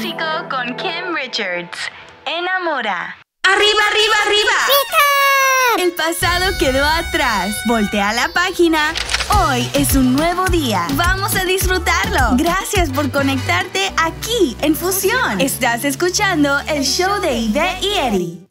Romántico con Kim Richards. Enamora. ¡Arriba, arriba, arriba! ¡Pica! El pasado quedó atrás. Voltea la página. Hoy es un nuevo día. Vamos a disfrutarlo. Gracias por conectarte aquí en Fusión. Estás escuchando el show de Ivette y Eddie.